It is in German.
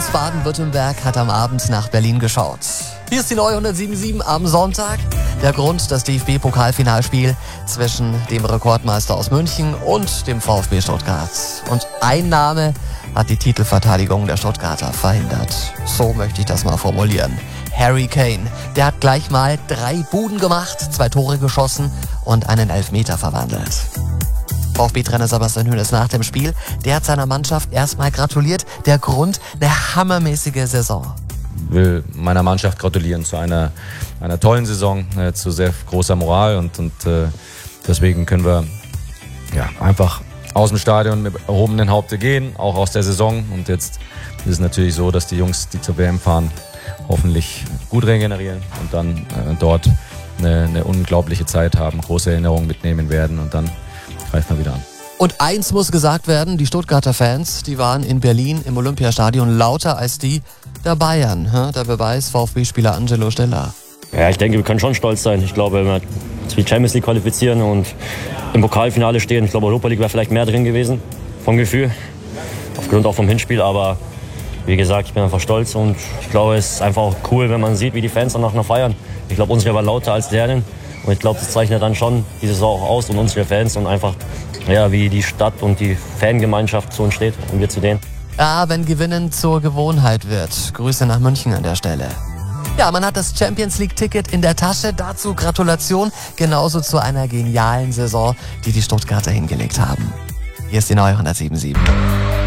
Baden-Württemberg hat am Abend nach Berlin geschaut. Hier ist die neue 107.7 am Sonntag. Der Grund, das DFB-Pokalfinalspiel zwischen dem Rekordmeister aus München und dem VfB Stuttgart. Und ein Name hat die Titelverteidigung der Stuttgarter verhindert. So möchte ich das mal formulieren. Harry Kane. Der hat gleich mal 3 Buden gemacht, 2 Tore geschossen und einen Elfmeter verwandelt. VfB-Trainer Sebastian Hoeneß nach dem Spiel, der hat seiner Mannschaft erstmal gratuliert. Der Grund, eine hammermäßige Saison. Ich will meiner Mannschaft gratulieren zu einer tollen Saison, zu sehr großer Moral und deswegen können wir einfach aus dem Stadion mit erhobenen Haupte gehen, auch aus der Saison. Und jetzt ist es natürlich so, dass die Jungs, die zur WM fahren, hoffentlich gut regenerieren und dann dort eine unglaubliche Zeit haben, große Erinnerungen mitnehmen werden und dann greifen wir wieder an. Und eins muss gesagt werden, die Stuttgarter Fans, die waren in Berlin im Olympiastadion lauter als die der Bayern. Der Beweis, VfB-Spieler Angelo Stiller. Ja, ich denke, wir können schon stolz sein. Ich glaube, wenn wir die Champions League qualifizieren und im Pokalfinale stehen, ich glaube, Europa League wäre vielleicht mehr drin gewesen, vom Gefühl, aufgrund auch vom Hinspiel, aber wie gesagt, ich bin einfach stolz und ich glaube, es ist einfach auch cool, wenn man sieht, wie die Fans danach noch feiern. Ich glaube, unsere war lauter als deren und ich glaube, das zeichnet dann schon die Saison auch aus und unsere Fans und einfach, wie die Stadt und die Fangemeinschaft zu uns steht und wir zu denen. Ja, wenn Gewinnen zur Gewohnheit wird. Grüße nach München an der Stelle. Ja, man hat das Champions-League-Ticket in der Tasche. Dazu Gratulation, genauso zu einer genialen Saison, die die Stuttgarter hingelegt haben. Hier ist die neue 107.7.